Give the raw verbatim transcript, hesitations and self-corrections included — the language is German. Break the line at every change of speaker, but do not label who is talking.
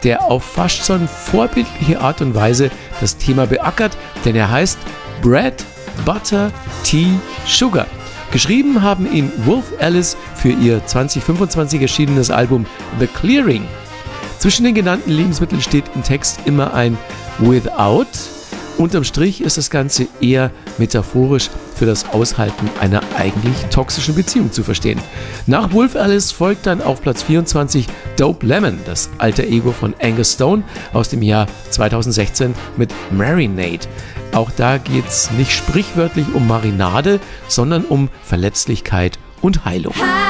der auf fast schon vorbildliche Art und Weise das Thema beackert, denn er heißt Bread, Butter, Tea, Sugar. Geschrieben haben ihn Wolf Alice für ihr zwanzig fünfundzwanzig erschienenes Album The Clearing. Zwischen den genannten Lebensmitteln steht im Text immer ein Without. Unterm Strich ist das Ganze eher metaphorisch für das Aushalten einer eigentlich toxischen Beziehung zu verstehen. Nach Wolf Alice folgt dann auf Platz vierundzwanzig Dope Lemon, das alter Ego von Angus Stone aus dem Jahr zweitausendsechzehn mit Marinade. Auch da geht es nicht sprichwörtlich um Marinade, sondern um Verletzlichkeit und Heilung.